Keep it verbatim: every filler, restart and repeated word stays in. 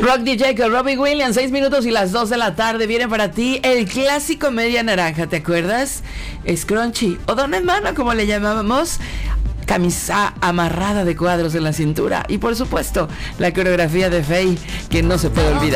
Rock D J con Robbie Williams, seis minutos y las dos de la tarde. Viene para ti el clásico media naranja, ¿te acuerdas? Scrunchy o Don Hermano, como le llamábamos. Camisa amarrada de cuadros en la cintura. Y por supuesto, la coreografía de Faye, que no se puede olvidar.